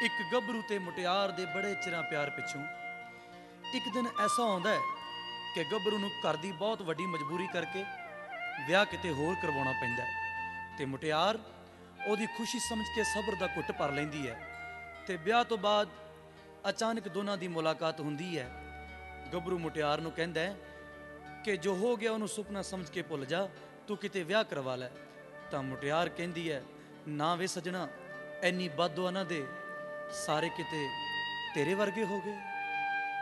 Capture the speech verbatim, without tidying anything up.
एक गभरू ते मुटियार दे बड़े चिरां प्यार पिछों एक दिन ऐसा आउंदा है कि गभरू नूं घर दी बहुत वड्डी मजबूरी करके विआह किते होर करवाउणा पैंदा है ते मुटियार ओहदी खुशी समझ के सबर दा घुट भर लैंदी है ते विआह तो बाद अचानक दोनां दी मुलाकात हुंदी है। गभरू मुटियार नूं कहंदा है कि जो हो गया उहनूं सुपना समझ के भुल जा, तू किते विआह करवा लै। तां मुटियार कहंदी है, ना वे सजना, इन्नी बददुआ ना दे, सारे किते तेरे वर्गे हो गए।